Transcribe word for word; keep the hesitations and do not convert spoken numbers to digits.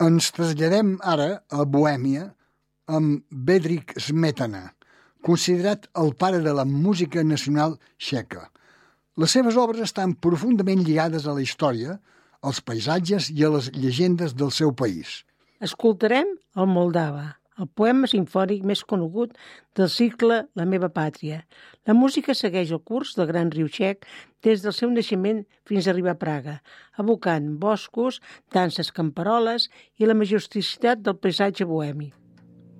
Ens traslladem ara a Bohèmia amb Bedřich Smetana, considerat el pare de la música nacional txeca. Les seves obres estan profundament lligades a la història, als paisatges i a les llegendes del seu país. Escoltarem el Moldava, el poema simfònic més conegut del cicle La meva pàtria. La música segueix el curs del gran riu txec des del seu naixement fins a arribar a Praga, evocant boscos, danses camperoles i la majesticitat del paisatge bohemi.